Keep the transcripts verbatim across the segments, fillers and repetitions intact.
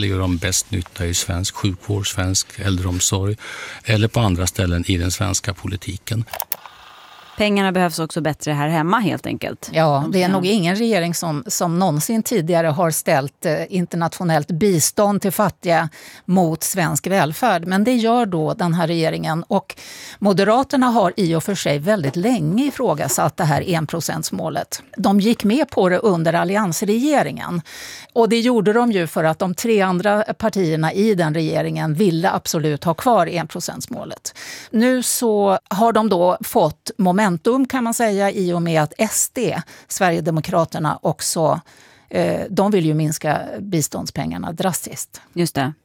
eller gör de bäst nytta i svensk sjukvård, svensk äldreomsorg eller på andra ställen i den svenska politiken. Pengarna behövs också bättre här hemma helt enkelt. Ja, det är nog ingen regering som, som någonsin tidigare har ställt eh, internationellt bistånd till fattiga mot svensk välfärd. Men det gör då den här regeringen, och Moderaterna har i och för sig väldigt länge ifrågasatt det här enprocentsmålet. De gick med på det under alliansregeringen, och det gjorde de ju för att de tre andra partierna i den regeringen ville absolut ha kvar enprocentsmålet. Nu så har de då fått momentum kan man säga, i och med att S D, Sverigedemokraterna, också, eh, de vill ju minska biståndspengarna drastiskt. Just det.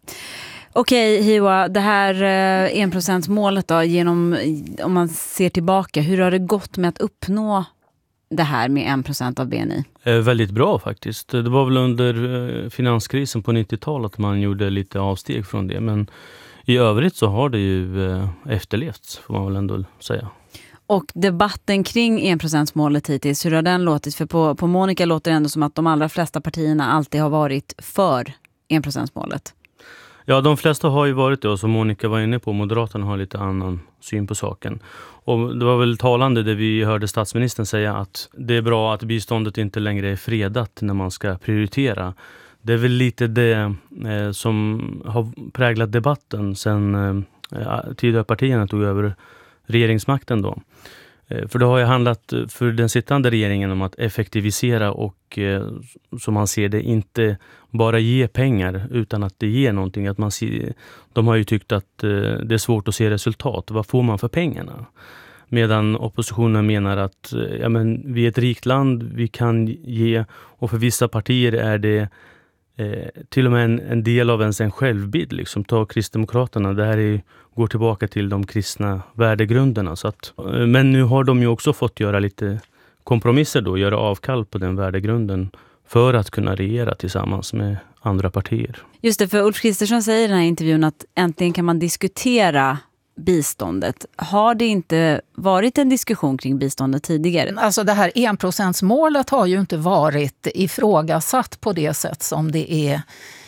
Okej, Hiwa, det här eh, enprocentsmålet då, genom, om man ser tillbaka, hur har det gått med att uppnå det här med en procent av B N I? Eh, väldigt bra faktiskt. Det var väl under eh, finanskrisen på nittiotalet man gjorde lite avsteg från det, men i övrigt så har det ju eh, efterlevts, får man väl ändå säga. Och debatten kring enprocentsmålet hittills, hur har den låtit? För på, på Monica låter det ändå som att de allra flesta partierna alltid har varit för enprocentsmålet. Ja, de flesta har ju varit det, och som Monica var inne på, Moderaterna har lite annan syn på saken. Och det var väl talande det vi hörde statsministern säga, att det är bra att biståndet inte längre är fredat när man ska prioritera. Det är väl lite det eh, som har präglat debatten sen eh, tidigare partierna tog över regeringsmakten då. För det har ju handlat för den sittande regeringen om att effektivisera och, som man ser det, inte bara ge pengar utan att det ger någonting. Att man ser, de har ju tyckt att det är svårt att se resultat. Vad får man för pengarna? Medan oppositionen menar att ja, men vi är ett rikt land, vi kan ge, och för vissa partier är det Eh, till och med en, en del av ens en självbild. Liksom. Ta Kristdemokraterna, det här är, går tillbaka till de kristna värdegrunderna. Så att, eh, men nu har de ju också fått göra lite kompromisser då, göra avkall på den värdegrunden för att kunna regera tillsammans med andra partier. Just det, för Ulf Kristersson säger i den här intervjun att äntligen kan man diskutera biståndet. Har det inte varit en diskussion kring biståndet tidigare? Alltså det här enprocentsmålet har ju inte varit ifrågasatt på det sätt som det är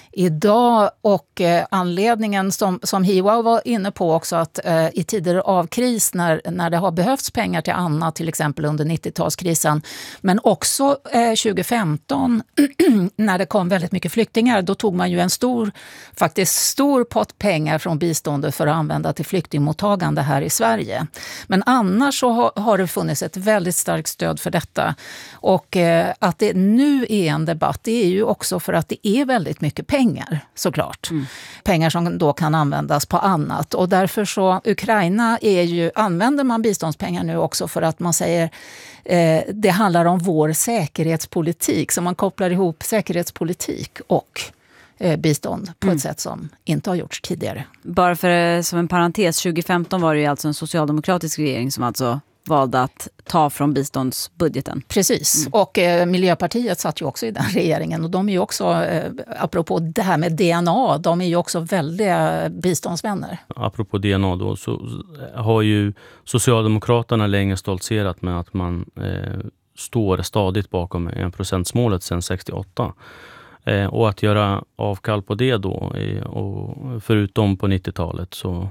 idag, och eh, anledningen som, som Hiwa var inne på också, att eh, i tider av kris när, när det har behövts pengar till annat, till exempel under nittiotalskrisen, men också eh, tjugo femton när det kom väldigt mycket flyktingar, då tog man ju en stor, faktiskt stor pott pengar från biståndet för att använda till flyktingmottagande här i Sverige. Men annars så har, har det funnits ett väldigt starkt stöd för detta, och eh, att det nu är en debatt, det är ju också för att det är väldigt mycket pengar. Pengar, såklart. Mm. Pengar som då kan användas på annat. Och därför så, Ukraina är ju, använder man biståndspengar nu också för att man säger eh, det handlar om vår säkerhetspolitik. Så man kopplar ihop säkerhetspolitik och eh, bistånd på mm. ett sätt som inte har gjorts tidigare. Bara för som en parentes, tjugo femton var det ju alltså en socialdemokratisk regering som alltså valde att ta från biståndsbudgeten. Precis, mm. och eh, Miljöpartiet satt ju också i den regeringen, och de är ju också, eh, apropå det här med D N A, de är ju också väldiga biståndsvänner. Apropå D N A då, så har ju Socialdemokraterna länge stoltserat med att man eh, står stadigt bakom enprocentsmålet sedan sextioåtta. Eh, och att göra avkall på det då, eh, och förutom på nittiotalet, så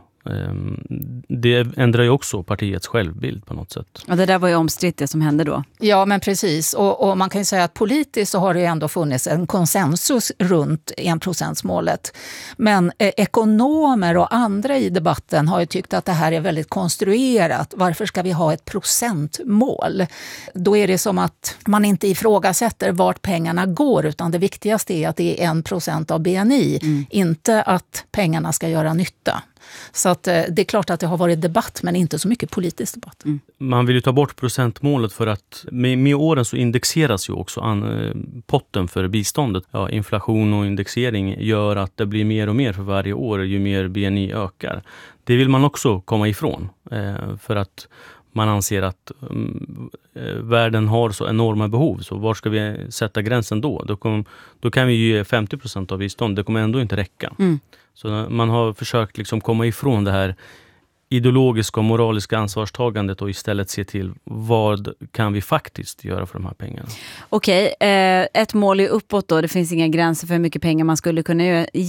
det ändrar ju också partiets självbild på något sätt. Ja, det där var ju omstritt det som hände då. Ja, men precis. Och, och man kan ju säga att politiskt så har det ändå funnits en konsensus runt enprocentsmålet. Men eh, ekonomer och andra i debatten har ju tyckt att det här är väldigt konstruerat. Varför ska vi ha ett procentmål? Då är det som att man inte ifrågasätter vart pengarna går, utan det viktigaste är att det är en procent av B N I, mm. inte att pengarna ska göra nytta. Så att, det är klart att det har varit debatt, men inte så mycket politisk debatt. Mm. Man vill ju ta bort procentmålet för att med, med åren så indexeras ju också an, potten för biståndet. Ja, inflation och indexering gör att det blir mer och mer för varje år ju mer B N I ökar. Det vill man också komma ifrån eh, för att man anser att um, världen har så enorma behov. Så var ska vi sätta gränsen då? Då, kom, då kan vi ju ge femtio procent av bistånd. Det kommer ändå inte räcka. Mm. Så man har försökt liksom komma ifrån det här ideologiska och moraliska ansvarstagandet och istället se till vad kan vi faktiskt göra för de här pengarna. Okej, eh, ett mål är uppåt då. Det finns inga gränser för hur mycket pengar man skulle kunna